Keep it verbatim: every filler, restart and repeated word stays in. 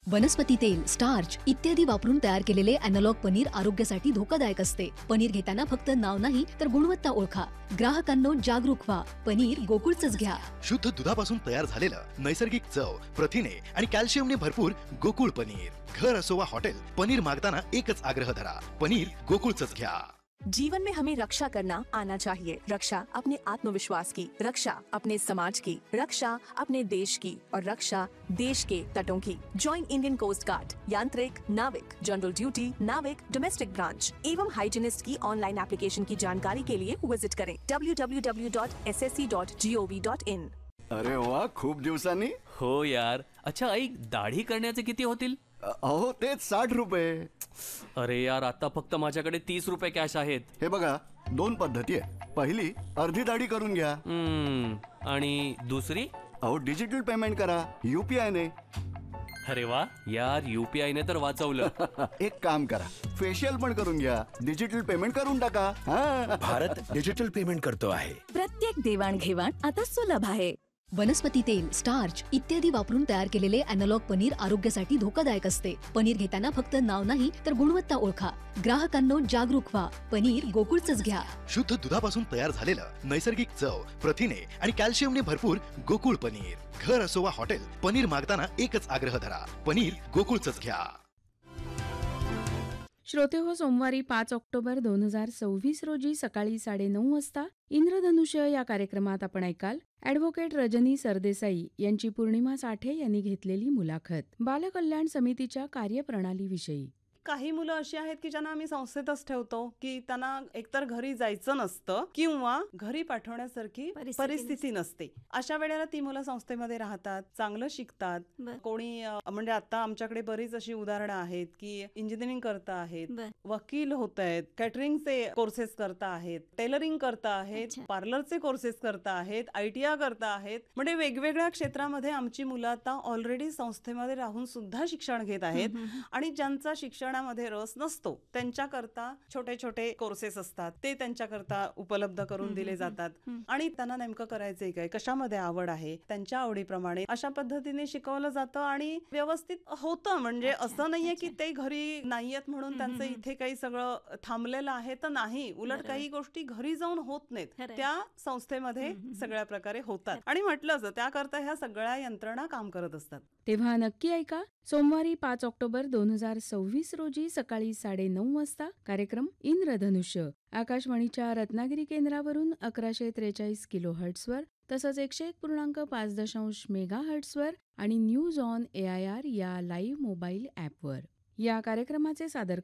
वनस्पती तेल, स्टार्च इत्यादी वापरून तयार केलेले अॅनालॉग पनीर आरोग्यासाठी धोकादायक असते. पनीर घेताना फक्त नाव नाही तर गुणवत्ता ओळखा. ग्राहकांनो जागरूक व्हा. पनीर गोकुळचंच घ्या. शुद्ध दुधापासून तयार झालेलं नैसर्गिक चव, प्रथिने आणि कॅल्शियमने भरपूर गोकुळ पनीर. घर असो वा हॉटेल, पनीर मागताना एकच आग्रह धरा, पनीर गोकुळचंच घ्या. जीवन में हमें रक्षा करना आना चाहिए। रक्षा अपने आत्मविश्वास की, रक्षा अपने समाज की, रक्षा अपने देश की और रक्षा देश के तटों की। Join Indian coast guard. यांत्रिक, नाविक, जनरल ड्यूटी, नाविक, डोमेस्टिक ब्रांच एवं हाइजीनिस्ट की ऑनलाइन एप्लीकेशन की जानकारी के लिए विजिट करें W W W dot S S C dot G O V dot in. अरे वा, खूप दिवसांनी. हो यार. अच्छा ऐक, दाढी करण्याचे किती होतील? अहो तेच साठ रुपये. अरे यार, आता फक्त माझ्याकडे तीस रुपये कॅश आहेत. हे बघा, दोन पद्धती आहे. पहिली, अर्धी दाढी करून घ्या. हम्म, आणि दुसरी? अहो डिजिटल पेमेंट करा यूपीआय ने. अरे वा यार, यूपीआय ने तर वाचवलं. एक काम करा, फेशियल पण करून घ्या. डिजिटल पेमेंट करून टाका. हा. भारत डिजिटल पेमेंट करतो आहे. प्रत्येक देवाणघेवाण आता सुलभ आहे. वनस्पती तेल, स्टार्च इत्यादी वापरून तयार केलेले अॅनालॉग पनीर आरोग्यासाठी धोकादायक असते. पनीर घेताना फक्त नाव नाही तर गुणवत्ता ओळखा. ग्राहकांनो जागरूक व्हा. पनीर गोकुळचंच घ्या. शुद्ध दुधापासून तयार झालेलं नैसर्गिक चव, प्रथिने आणि कॅल्शियमने भरपूर गोकुळ पनीर. घर असो वा हॉटेल, पनीर मागताना एकच आग्रह धरा, पनीर गोकुळचंच घ्या. श्रोते हो, सोमवारी पाच ऑक्टोबर दोन हजार सव्वीस रोजी सकाळी साडेनऊ वाजता इंद्रधनुष्य या कार्यक्रमात आपण ऐकाल ॲडव्होकेट रजनी सरदेसाई यांची पौर्णिमा साठे यांनी घेतलेली मुलाखत बालकल्याण समितीच्या कार्यप्रणालीविषयी. काही मुलं अशी आहेत की ज्यांना आम्ही संस्थेतच ठेवतो, की त्यांना एकतर घरी जायचं नसतं किंवा घरी पाठवण्यासारखी परिस्थिती नसते. अशा वेळेला ती मुलं संस्थेमध्ये राहतात, चांगलं शिकतात. कोणी म्हणजे आता आमच्याकडे बरीच अशी उदाहरणं आहेत की इंजिनिअरिंग करता आहेत, वकील होत आहेत, कॅटरिंगचे कोर्सेस करता आहेत, टेलरिंग करता आहेत, पार्लरचे कोर्सेस करता आहेत, आयटीआय करता आहेत. म्हणजे वेगवेगळ्या क्षेत्रामध्ये आमची मुलं आता ऑलरेडी संस्थेमध्ये राहून सुद्धा शिक्षण घेत आहेत. आणि ज्यांचा शिक्षण मध्ये रस नसतो त्यांच्याकरता छोटे छोटे कोर्सेस असतात, ते त्यांच्याकरता उपलब्ध करून दिले जातात. आणि त्यांना नेमकं करायचंय काय, कशामध्ये आवड आहे, त्यांच्या आवडीप्रमाणे अशा पद्धतीने शिकवलं जातं आणि व्यवस्थित होतं. म्हणजे असं नाहीये की ते घरी नाहीयेत म्हणून त्यांचं इथे काही सगळं थांबलेलं आहे, तर नाही. उलट काही गोष्टी घरी जाऊन होत नाहीत, त्या संस्थेमध्ये सगळ्या प्रकारे होतात. आणि म्हटलं असं त्याकरता ह्या सगळ्या यंत्रणा काम करत असतात. तेव्हा नक्की ऐका सोमवारी पाच ऑक्टोबर दोन हजार सव्वीस रोजी सकाळी साडेनऊ वाजता कार्यक्रम इंद्रधनुष्य आकाशवाणीच्या रत्नागिरी केंद्रावरून अकराशे त्रेचाळीस किलो हर्ट्सवर तसंच एकशे एक पूर्णांक पाच दशांश मेगा हर्ट्सवर आणि news on A I R या लाईव्ह मोबाईल ॲपवर. या कार्यक्रमाचे सादर